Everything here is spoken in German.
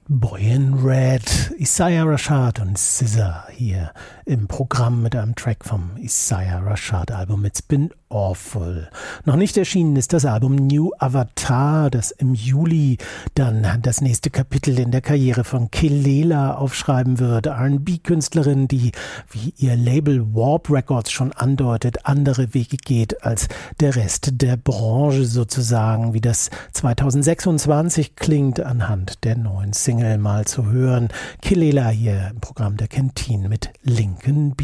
Boy in Red, Isaiah Rashad und SZA hier im Programm mit einem Track vom Isaiah Rashad Album It's Been Awful. Noch nicht erschienen ist das Album New Avatar, das im Juli dann das nächste Kapitel in der Karriere von Kelela aufschreiben wird. R&B-Künstlerin, die, wie ihr Label Warp Records schon andeutet, andere Wege geht als der Rest der Branche sozusagen, wie das 2026 klingt anhand der neuen Single mal zu hören. Kelela hier im Programm der Kentine mit Lincoln